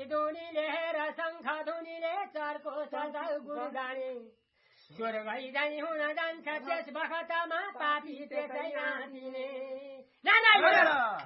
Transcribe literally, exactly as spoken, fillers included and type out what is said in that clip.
धुनी लेखेर शङ्ख धुनीले चर्को सजाउ गुरुगानी स्वर्गै जाने हुन जान्छ त्यस बखतमा पापी त्यसै आँटिने